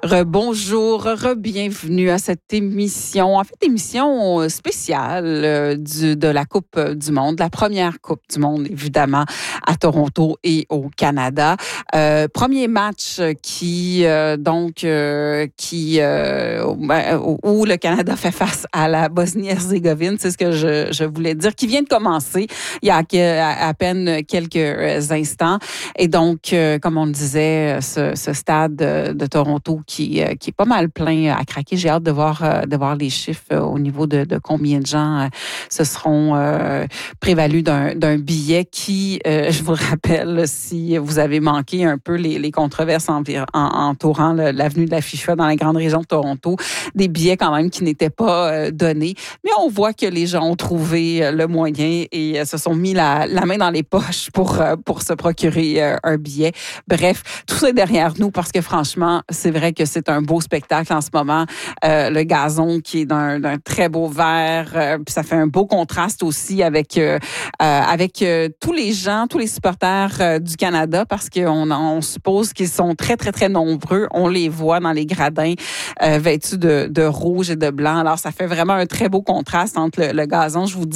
Rebonjour, bienvenue à cette émission. En fait, émission spéciale de la Coupe du Monde, la première Coupe du Monde, évidemment, à Toronto et au Canada. Premier match où le Canada fait face à la Bosnie-Herzégovine, c'est ce que je voulais dire, qui vient de commencer il y a à peine quelques instants. Et donc, comme on le disait, ce stade de Toronto qui est pas mal plein à craquer. J'ai hâte de voir les chiffres au niveau de combien de gens se seront prévalus d'un billet qui, je vous rappelle, si vous avez manqué un peu les controverses entourant l'avenue de la FIFA dans la grande région de Toronto, des billets quand même qui n'étaient pas donnés. Mais on voit que les gens ont trouvé le moyen et se sont mis la main dans les poches pour se procurer un billet. Bref, tout ça est derrière nous parce que franchement, c'est vrai que c'est un beau spectacle en ce moment. Le gazon qui est d'un très beau vert, puis ça fait un beau contraste aussi avec tous les gens, tous les supporters du Canada parce qu'on suppose qu'ils sont très, très, très nombreux. On les voit dans les gradins vêtus de rouge et de blanc. Alors, ça fait vraiment un très beau contraste entre le gazon, je vous dis,